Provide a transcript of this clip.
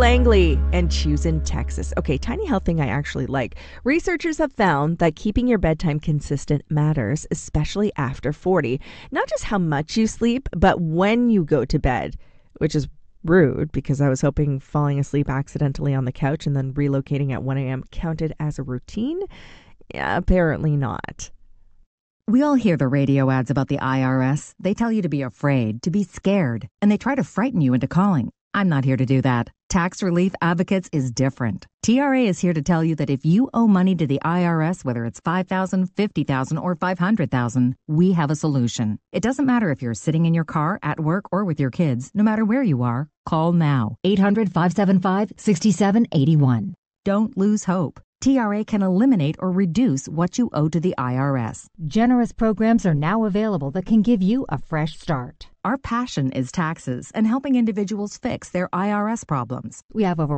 Langley and choosing Texas. Okay, tiny health thing I actually like. Researchers have found that keeping your bedtime consistent matters, especially after 40. Not just how much you sleep, but when you go to bed, which is rude because I was hoping falling asleep accidentally on the couch and then relocating at 1 a.m. counted as a routine. Yeah, apparently not. We all hear the radio ads about the IRS. They tell you to be afraid, to be scared, and they try to frighten you into calling. I'm not here to do that. Tax Relief Advocates is different. TRA is here to tell you that if you owe money to the IRS, whether it's $5,000, $50,000, or $500,000, we have a solution. It doesn't matter if you're sitting in your car, at work, or with your kids. No matter where you are, call now. 800-575-6781. Don't lose hope. TRA can eliminate or reduce what you owe to the IRS. Generous programs are now available that can give you a fresh start. Our passion is taxes and helping individuals fix their IRS problems. We have over